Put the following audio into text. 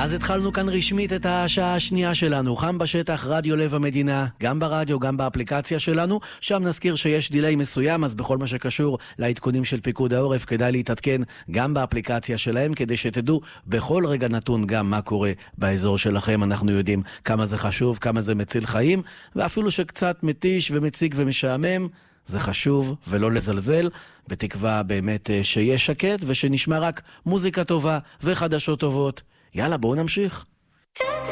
אז התחלנו כאן רשמית את השעה השנייה שלנו, חם בשטח, רדיו לב המדינה, גם ברדיו, גם באפליקציה שלנו. שם נזכיר שיש דילי מסוים, אז בכל מה שקשור לעדכונים של פיקוד העורף כדאי להתעדכן גם באפליקציה שלהם, כדי שתדעו בכל רגע נתון גם מה קורה באזור שלכם. אנחנו יודעים כמה זה חשוב, כמה זה מציל חיים, ואפילו שקצת מתיש ומציג ומשעמם, זה חשוב ולא לזלזל, בתקווה באמת שיש שקט ושנשמע רק מוזיקה טובה וחדשות טובות. יאללה, בואו נמשיך.